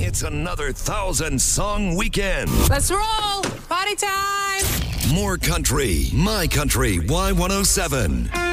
It's another 1,000-song weekend. Let's roll! Party time! More country. My Country Y107.